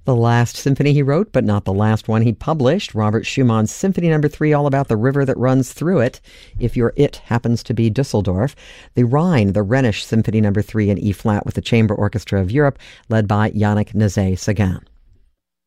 The last symphony he wrote, but not the last one he published, Robert Schumann's Symphony No. 3, all about the river that runs through it, if your it happens to be Dusseldorf. The Rhine, the Rhenish Symphony No. 3 in E-flat with the Chamber Orchestra of Europe, led by Yannick Nézet-Séguin.